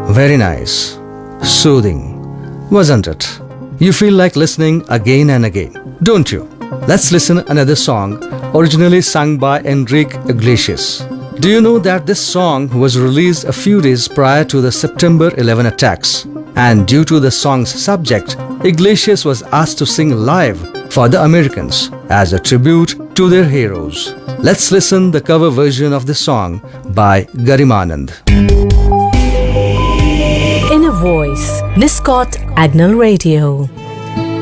Very nice. Soothing. Wasn't it? You feel like listening again and again, don't you? Let's listen another song originally sung by Enrique Iglesias. Do you know that this song was released a few days prior to the September 11 attacks? And due to the song's subject, Iglesias was asked to sing live for the Americans as a tribute to their heroes. Let's listen the cover version of the song by Garimanand. Inner Voice, Niscot Agnel Radio.